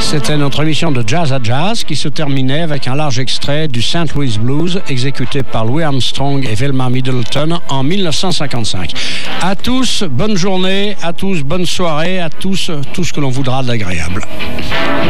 C'était notre émission de Jazz à Jazz qui se terminait avec un large extrait du St. Louis Blues exécuté par Louis Armstrong et Velma Middleton en 1955. À tous, bonne journée, à tous, bonne soirée, à tous, tout ce que l'on voudra d'agréable.